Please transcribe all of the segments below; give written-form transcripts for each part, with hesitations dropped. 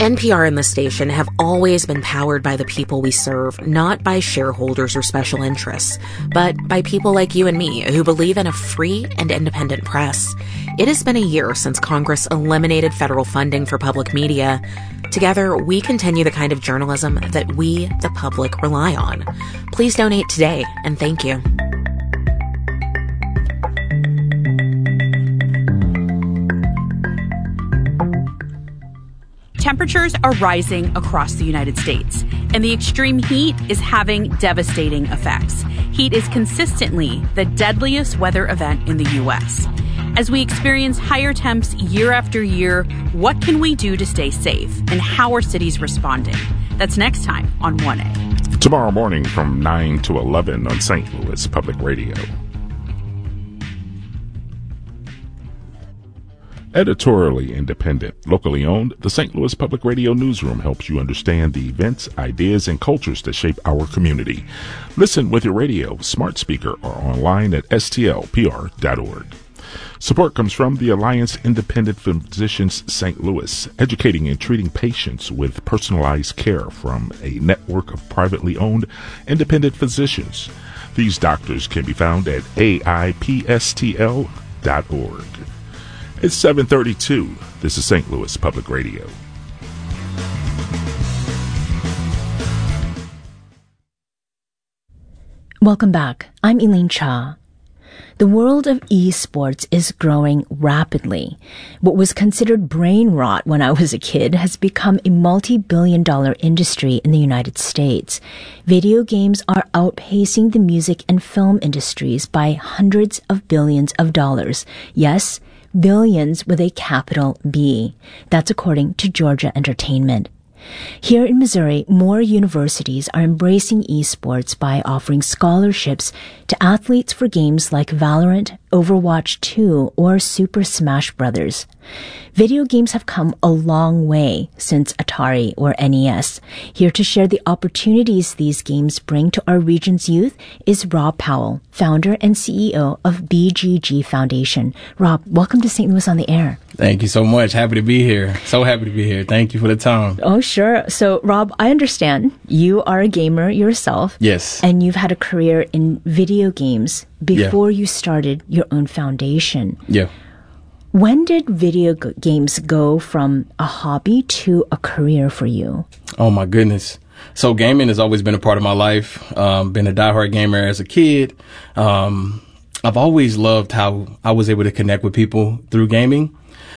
NPR and the station have always been powered by the people we serve, not by shareholders or special interests, but by people like you and me who believe in a free and independent press. It has been a year since Congress eliminated federal funding for public media. Together, we continue the kind of journalism that we, the public, rely on. Please donate today, and thank you. Temperatures are rising across the United States, and the extreme heat is having devastating effects. Heat is consistently the deadliest weather event in the U.S. As we experience higher temps year after year, what can we do to stay safe, and how are cities responding? That's next time on 1A. Tomorrow morning from 9 to 11 on St. Louis Public Radio. Editorially independent, locally owned, the St. Louis Public Radio Newsroom helps you understand the events, ideas, and cultures that shape our community. Listen with your radio, smart speaker, or online at stlpr.org. Support comes from the Alliance Independent Physicians St. Louis, educating and treating patients with personalized care from a network of privately owned independent physicians. These doctors can be found at aipstl.org. It's 7:32. This is St. Louis Public Radio. Welcome back. I'm Elaine Cha. The world of esports is growing rapidly. What was considered brain rot when I was a kid has become a multi-billion-dollar industry in the United States. Video games are outpacing the music and film industries by hundreds of billions of dollars. Yes, billions with a capital B. That's according to Georgia Entertainment. Here in Missouri, more universities are embracing esports by offering scholarships to athletes for games like Valorant, Overwatch 2, or Super Smash Bros. Video games have come a long way since Atari or NES. Here to share the opportunities these games bring to our region's youth is Rob Powell, founder and CEO of BGG Foundation. Rob, welcome to St. Louis on the Air. Thank you so much. Happy to be here. So happy to be here. Thank you for the time. Oh, sure. So, Rob, I understand you are a gamer yourself. Yes. And you've had a career in video games before you started your own foundation. Yeah. When did video games go from a hobby to a career for you? Oh, my goodness. So gaming has always been a part of my life. Been a diehard gamer as a kid. I've always loved how I was able to connect with people through gaming.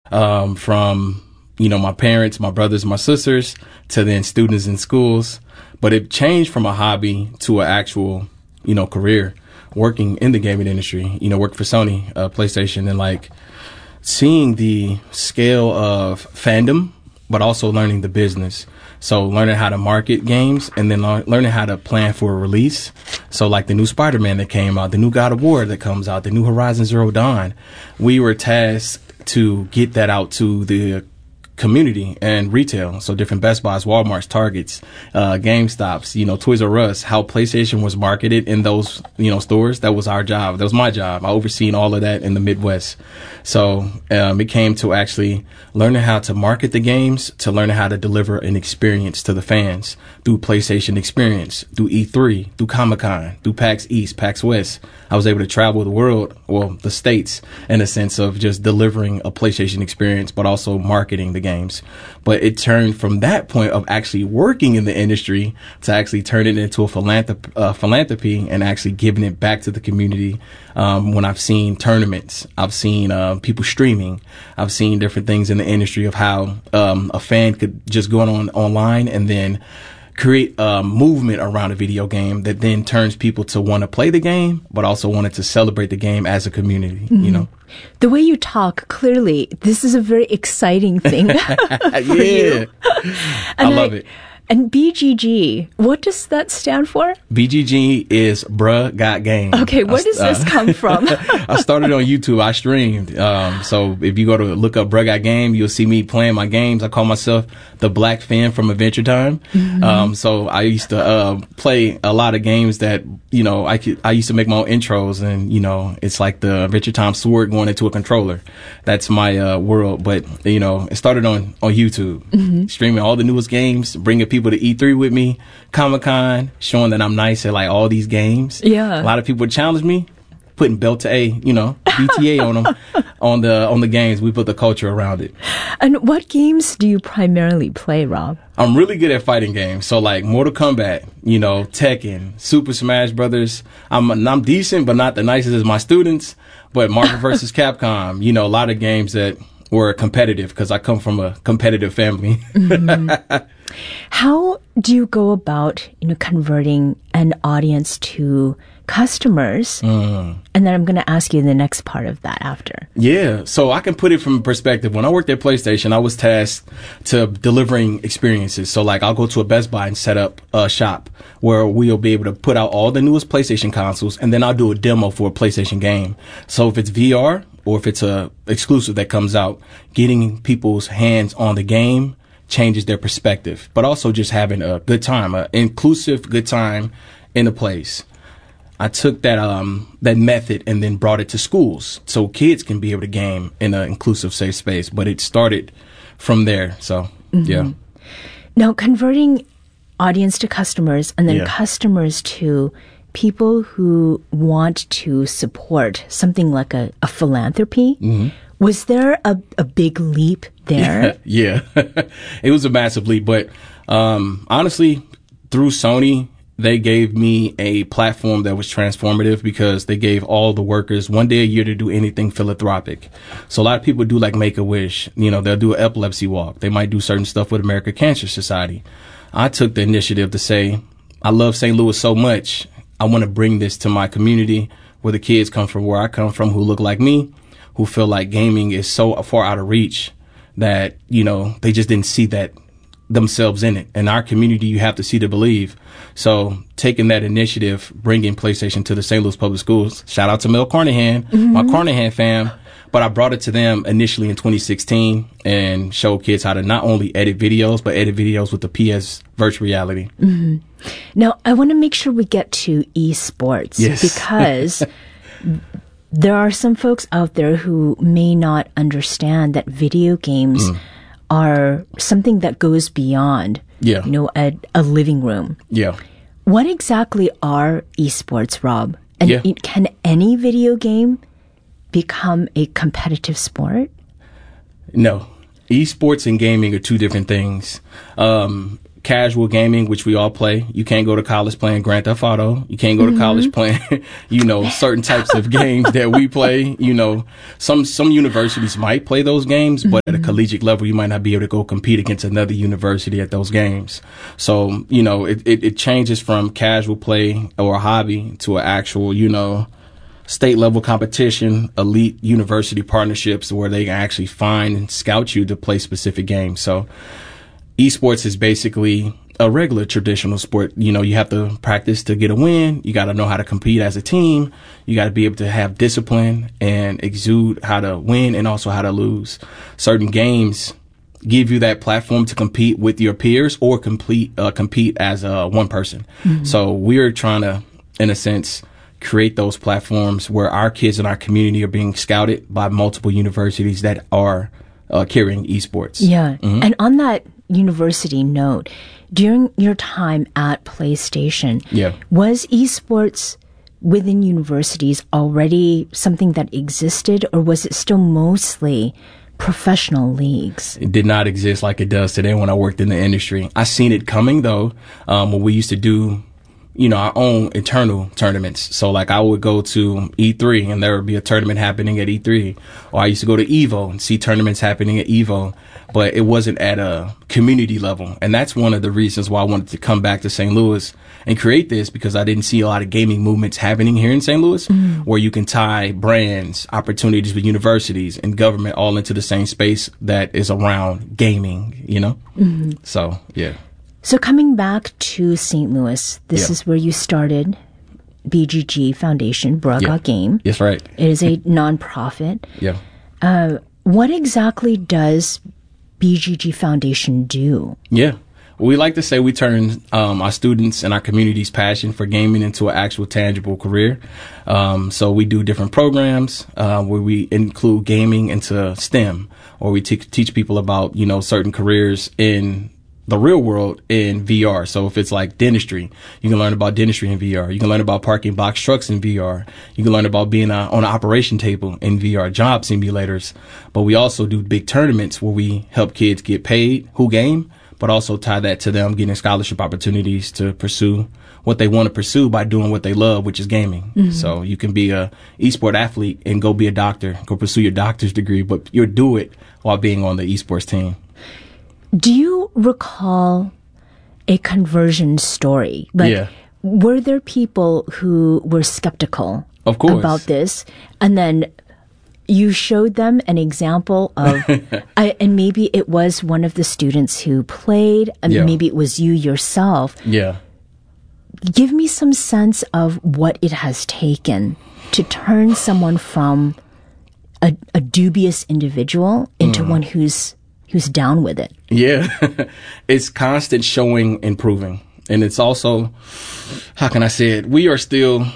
From, my parents, my brothers, my sisters, to then students in schools. But it changed from a hobby to an actual, career working in the gaming industry, worked for Sony, PlayStation, and seeing the scale of fandom, but also learning the business. So learning how to market games and then learning how to plan for a release. So like the new Spider-Man that came out, the new God of War that comes out, the new Horizon Zero Dawn, we were tasked to get that out to the community and retail. So different Best Buys, Walmarts, Targets, GameStops, Toys R Us, how PlayStation was marketed in those, stores. That was our job. That was my job. I overseen all of that in the Midwest. So it came to actually learning how to market the games, to learning how to deliver an experience to the fans through PlayStation Experience, through E3, through Comic-Con, through PAX East, PAX West. I was able to travel the world, the states, in a sense of just delivering a PlayStation experience, but also marketing the games. But it turned from that point of actually working in the industry to actually turn it into a philanthropy and actually giving it back to the community. When I've seen tournaments, I've seen people streaming, I've seen different things in the industry of how a fan could just go online and then create a movement around a video game that then turns people to want to play the game, but also wanted to celebrate the game as a community, The way you talk, clearly, this is a very exciting thing for you. I love it. And BGG, what does that stand for? BGG is Bruh Got Game. Okay, where does this come from? I started on YouTube. I streamed. So if you go to look up Bruh Got Game, you'll see me playing my games. I call myself the Black Finn from Adventure Time. So I used to play a lot of games that, you know, I used to make my own intros, and, you know, it's like the Adventure Time sword going into a controller. That's my world. But, you know, it started on YouTube, streaming all the newest games, bringing people to E3 with me, Comic-Con, showing that I'm nice at like all these games. Yeah. A lot of people would challenge me, putting belt to A, you know, BTA on them, on the games. We put the culture around it. And what games do you primarily play, Rob? I'm really good at fighting games. So like Mortal Kombat, you know, Tekken, Super Smash Brothers. I'm decent, but not the nicest as my students. But Marvel vs. Capcom, you know, a lot of games that were competitive because I come from a competitive family. How do you go about, you know, converting an audience to customers? And then I'm going to ask you the next part of that after. Yeah, so I can put it from perspective. When I worked at PlayStation, I was tasked to delivering experiences. So like I'll go to a Best Buy and set up a shop where we'll be able to put out all the newest PlayStation consoles, and then I'll do a demo for a PlayStation game. So if it's VR or if it's a exclusive that comes out, getting people's hands on the game changes their perspective, but also just having a good time, an inclusive good time in the place. I took that that method and then brought it to schools so kids can be able to game in an inclusive, safe space. But it started from there. So, yeah. Now, converting audience to customers and then customers to people who want to support something like a philanthropy. Was there a big leap there? Yeah. It was a massive leap. But honestly, through Sony, they gave me a platform that was transformative because they gave all the workers 1 day a year to do anything philanthropic. So a lot of people do like Make-A-Wish. You know, they'll do an epilepsy walk. They might do certain stuff with American Cancer Society. I took the initiative to say, I love St. Louis so much. I want to bring this to my community where the kids come from, where I come from, who look like me, who feel like gaming is so far out of reach that, you know, they just didn't see that themselves in it. In our community, you have to see to believe. So taking that initiative, bringing PlayStation to the St. Louis Public Schools, shout out to Mel Carnahan, my Carnahan fam. But I brought it to them initially in 2016 and showed kids how to not only edit videos, but edit videos with the PS virtual reality. Now, I want to make sure we get to esports because there are some folks out there who may not understand that video games are something that goes beyond, you know, a living room. Yeah. What exactly are esports, Rob? And can any video game become a competitive sport? No. Esports and gaming are two different things. Casual gaming, which we all play. You can't go to college playing Grand Theft Auto. You can't go to college playing, you know, certain types of games that we play. You know, some universities might play those games, but at a collegiate level, you might not be able to go compete against another university at those games. So, you know, it changes from casual play or a hobby to an actual, you know, state level competition, elite university partnerships where they can actually find and scout you to play specific games. So esports is basically a regular traditional sport. You know, you have to practice to get a win. You got to know how to compete as a team. You got to be able to have discipline and exude how to win and also how to lose. Certain games give you that platform to compete with your peers or compete as one person. So we're trying to, in a sense, create those platforms where our kids in our community are being scouted by multiple universities that are carrying esports. Yeah. And on that university note, during your time at PlayStation, was esports within universities already something that existed, or was it still mostly professional leagues? It did not exist like it does today when I worked in the industry. I seen it coming though, when we used to do, you know, our own internal tournaments. So like I would go to E3 and there would be a tournament happening at E3, or I used to go to EVO and see tournaments happening at EVO, but it wasn't at a community level. And that's one of the reasons why I wanted to come back to St. Louis and create this, because I didn't see a lot of gaming movements happening here in St. Louis where you can tie brands, opportunities with universities and government all into the same space that is around gaming, you know? So, yeah. So coming back to St. Louis, this is where you started BGG Foundation, Braga Game. Yes, right. It is a nonprofit. Yeah. What exactly does BGG Foundation do? Yeah. We like to say we turn our students and our community's passion for gaming into an actual tangible career. So we do different programs where we include gaming into STEM, or we teach people about, certain careers in the real world in VR. So if it's like dentistry, you can learn about dentistry in VR. You can learn about parking box trucks in VR. You can learn about being on an operation table in VR, job simulators. But we also do big tournaments where we help kids get paid who game, but also tie that to them getting scholarship opportunities to pursue what they want to pursue by doing what they love, which is gaming. Mm-hmm. So you can be a esport athlete and go be a doctor, go pursue your doctor's degree, but you'll do it while being on the esports team. Do you recall a conversion story? Were there people who were skeptical about this, and then you showed them an example of, and maybe it was one of the students who played, and maybe it was you yourself. Yeah. Give me some sense of what it has taken to turn someone from a dubious individual into one who's down with it. Yeah. It's constant showing and proving. And it's also, how can I say it? We are still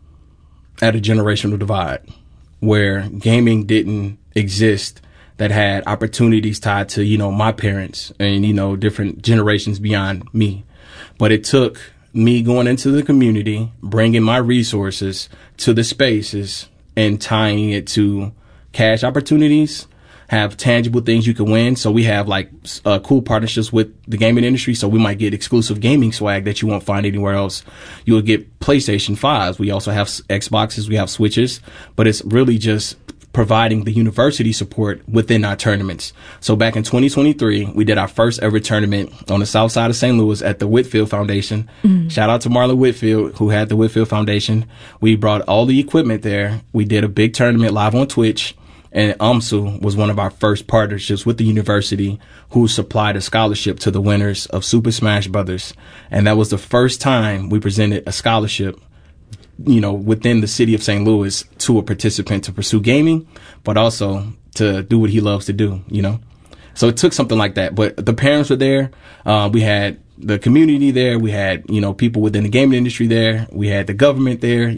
at a generational divide where gaming didn't exist that had opportunities tied to, my parents and, different generations beyond me. But it took me going into the community, bringing my resources to the spaces and tying it to cash opportunities, have tangible things you can win. So we have cool partnerships with the gaming industry. So we might get exclusive gaming swag that you won't find anywhere else. You will get PlayStation 5s. We also have Xboxes. We have Switches, but it's really just providing the university support within our tournaments. So back in 2023, we did our first ever tournament on the south side of St. Louis at the Whitfield Foundation. Mm-hmm. Shout out to Marlon Whitfield, who had the Whitfield Foundation. We brought all the equipment there. We did a big tournament live on Twitch. And UMSU was one of our first partnerships with the university, who supplied a scholarship to the winners of Super Smash Brothers. And that was the first time we presented a scholarship, within the city of St. Louis to a participant to pursue gaming, but also to do what he loves to do, So it took something like that. But the parents were there. We had the community there. We had, people within the gaming industry there. We had the government there,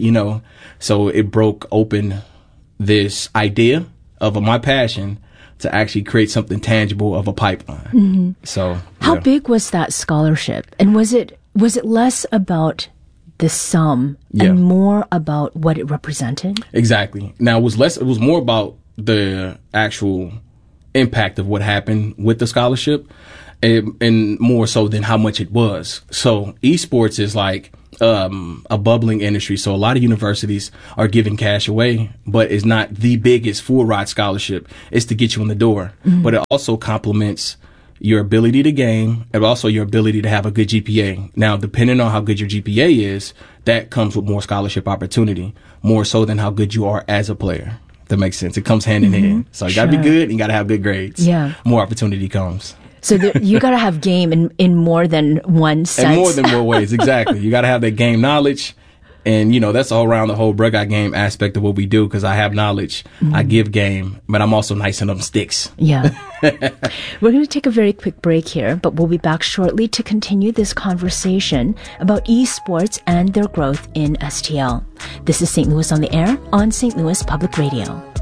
So it broke open this idea of my passion to actually create something tangible of a pipeline. Mm-hmm. So how big was that scholarship? And was it less about the sum and more about what it represented? Exactly. Now it was more about the actual impact of what happened with the scholarship and more so than how much it was. So esports is like a bubbling industry. So a lot of universities are giving cash away, but it's not the biggest full ride scholarship. It's to get you in the door. Mm-hmm. But it also complements your ability to game and also your ability to have a good GPA. Now, depending on how good your GPA is, that comes with more scholarship opportunity, more so than how good you are as a player. If that makes sense. It comes hand in hand. So you gotta be good and you gotta have good grades. Yeah. More opportunity comes. So you got to have game in more than one sense. In more than more ways, exactly. You got to have that game knowledge. And, that's all around the whole Braga game aspect of what we do, because I have knowledge, I give game, but I'm also nice on them sticks. Yeah. We're going to take a very quick break here, but we'll be back shortly to continue this conversation about esports and their growth in STL. This is St. Louis on the Air on St. Louis Public Radio.